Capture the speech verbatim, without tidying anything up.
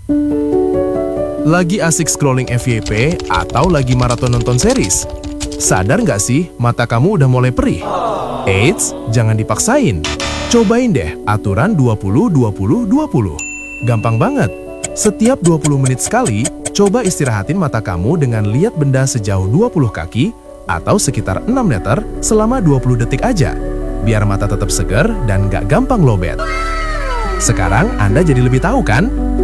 Lagi asik scrolling F Y P atau lagi maraton nonton series? Sadar nggak sih mata kamu udah mulai perih? Eits, jangan dipaksain. Cobain deh aturan dua puluh dua puluh dua puluh. Gampang banget. Setiap dua puluh menit sekali, coba istirahatin mata kamu dengan lihat benda sejauh dua puluh kaki atau sekitar enam meter selama dua puluh detik aja. Biar mata tetap segar dan nggak gampang lowbat. Sekarang Anda jadi lebih tahu kan?